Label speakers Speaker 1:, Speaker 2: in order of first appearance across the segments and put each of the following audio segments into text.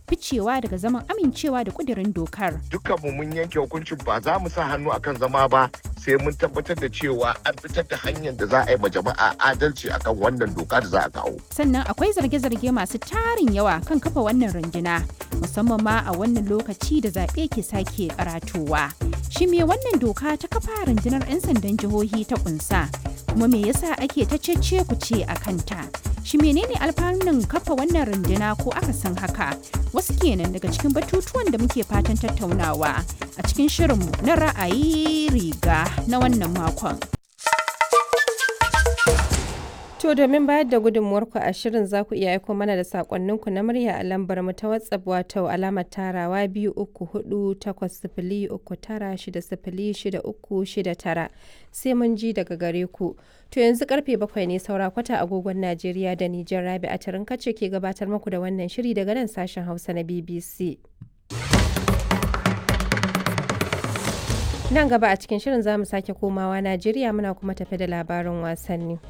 Speaker 1: ficewa daga zaman amincewa da ƙudurin dokar.
Speaker 2: Dukkanmu mun yanke hukuncin ba za mu sa hannu akan zama ba sai mun tabbatar da cewa an fitar da hanyar da za a yi ma jama'a adalci akan wannan doka da za a kawo.
Speaker 1: Sannan akwai zarge-zarge masu tarin yawa kan kafa wannan runduna, musamman ma a wannan lokaci da zaɓe ke sake karatowa. Shi me wannan doka ta kafa rundunar 'yan sandan jihohi ta kunsa? Kuma me yasa ake ta cece ku ce a kanta? Shi menene alfanun kafa wannan runduna ko aka san haka? Wasu kenan daga cikin batutuwan da muke fatan tattaunawa a cikin shirinmu na ra'ayi riga na wannan makon.
Speaker 3: To domin bayar da gudunmuwarku a shirin za ku iya aiko mana da sakonninku na murya a lambar mu ta WhatsApp wato alamar tarawa 234 sai mun ji daga gare ku. To yanzu karfe 7 ne saura kwata agogon Najeriya da Nijar. Rabi a tarin kace ke gabatar muku da wannan shiri daga nan sashen Hausa na BBC. Nan gaba a cikin shirin za mu sake komawa Najeriya muna kuma tafe da labarin wasanni.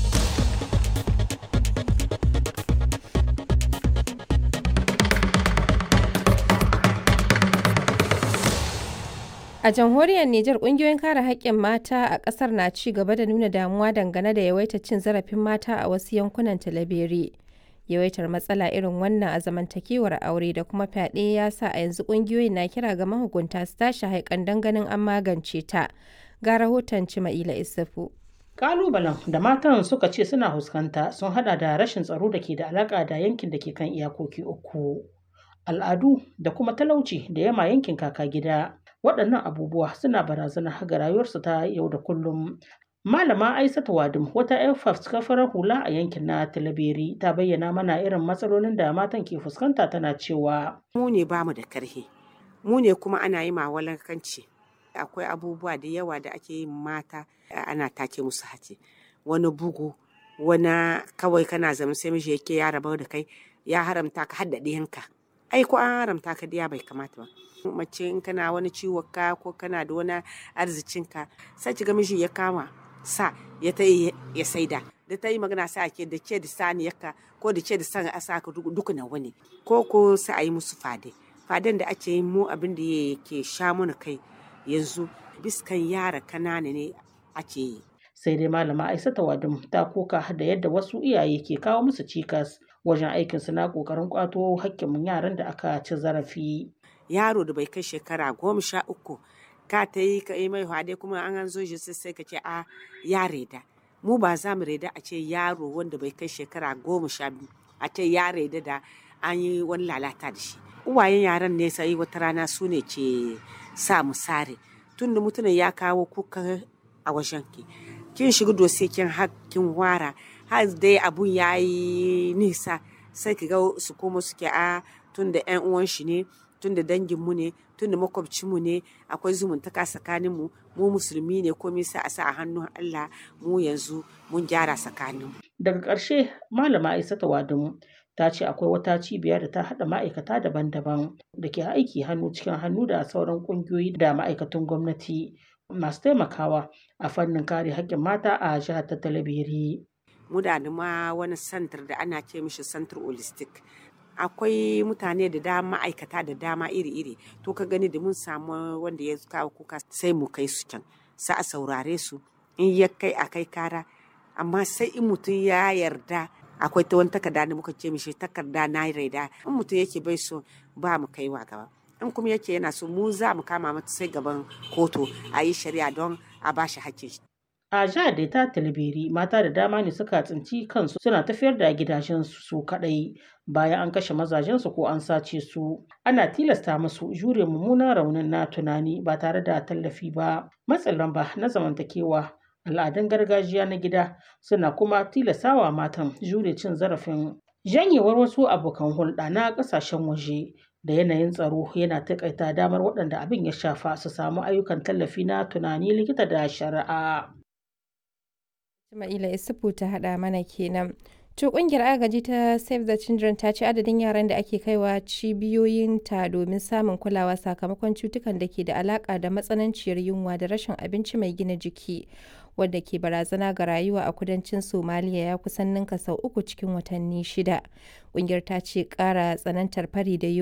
Speaker 3: A jamhuriyar Nijar ƙungiyoyin kare haƙƙin mata a ƙasar na ci gaba da nuna damuwa dangane da yawaitar cin zarafin mata a wasu yankunan Talabere. Yawaitar matsala irin wannan a zamantakewar aure da kuma fyaɗe ya sa a yanzu ƙungiyoyin na kira ga mahukunta su tashi haikan don ganin an magance ta. Ga rahoton Cima'ila Isufu.
Speaker 4: Kalubalen da matan suka ce suna fuskanta sun hada da rashin tsaro da ke da alaƙa da yankin da ke kan iyakoki uku, al'adu da kuma talauci da yama yankin kaka gida. Waɗannan abubuwa suna barazana ga rayuwarsu ta yau da kullum. Malama Aisatu Wadim, wata 'yar fafutukar hula a yankin na Talabere, ta bayyana mana irin matsalolin da matan ke fuskanta tana cewa.
Speaker 5: Mu ne ba mu da karhi, mu ne kuma ana yi mawalankanci. Akwai abubuwa da yawa da ake yin mata ana take musu hace. Wani bugu, wani kawai kana zama sai miji yake ya rabu da kai ya haramta ka hadda ɗiyanka. Ai ko an haramta ka diya bai kamata ba. Mace in kana wani ciwon ka ko kana da wani arzikin ka sai ki ga miji ya kama sa ya ta ya saida da ta yi magana sai ake da ke da saniyarka ko da ke da san asa ka duka na wani ko sai a yi musu faden da ake yin mu abin da yake sha mana kai yanzu biskan yara kanana ne ake yi.
Speaker 4: Sai dai malama Aisatu Wadim ta koka da yadda wasu iyaye ke kawo musu cikas wajen aikinsu na ƙoƙarin ƙwato hakkin yaran da aka ci zarafi.
Speaker 5: Yaro da bai kai shekara 13 ka ta yi ka yi mai hade kuma an zo shi sai ka ce a ya reda. Mu ba za mu reda a ce yaro wanda bai kai shekara 12 a ce ya reda da an yi wani lalata da shi. Uwayen yaran ne sai wata rana su ne ke sa mu sare. Tun da mutumin ya kawo kuka a wajen ki. Kin shiga dose kin hakkin wara har dai abun ya yi nisa sai ki ga su koma suke a tun da 'yan uwan shi ne tun da danginmu ne tun da makwabcinmu ne akwai zumuntaka tsakaninmu mu musulmi ne komai sai a sa a hannun Allah mu yanzu mun gyara tsakaninmu.
Speaker 4: Daga ƙarshe malama Aisatu Wadim ta ce akwai wata cibiya da ta haɗa ma'aikata daban-daban da ke aiki hannu cikin hannu da sauran ƙungiyoyi da ma'aikatan gwamnati masu taimakawa a fannin kare haƙƙin mata a jihar ta Talabere.
Speaker 5: Mu da ma wani santar da ana ce mishi santar holistic. Akwai mutane da dama ma'aikata da dama iri-iri to ka gani da mun samu wanda ya kawo kuka sai mu kai su can sai a saurare su in ya kai a kai kara amma sai in mutum ya yarda akwai ta wani takarda da muka ce mishi takarda na raida in mutum yake bai so ba mu kaiwa gaba in kuma yake yana so mu za mu kama mata sai gaban kotu a yi shari'a don a ba shi hakkin shi.
Speaker 4: A jihar da ta Talabere mata da dama ne suka tsinci kansu suna tafiyar da gidajensu su kaɗai bayan an kashe mazajensu ko an sace su. Ana tilasta musu jure mummunan raunin na tunani ba tare da tallafi ba. Matsin lamba na zamantakewa al'adun gargajiya na gida suna kuma tilastawa matan jure cin zarafin. Janyewar wasu abokan hulɗa na ƙasashen waje da yanayin tsaro yana taƙaita damar waɗanda abin ya shafa su samu ayyukan tallafi na tunani likita da shari'a.
Speaker 3: Ismaila Isufu ta haɗa mana kenan. To ƙungiyar agaji ta Save the Children ta ce adadin yaran da ake kaiwa cibiyoyinta domin samun kulawa sakamakon cutukan da ke da alaƙa da matsananciyar yunwa da rashin abinci mai gina jiki wadda ke barazana ga rayuwa a kudancin Somaliya ya kusan ninka sau 3 cikin watanni 6. Ƙungiyar ta ce ƙara tsanantar fari da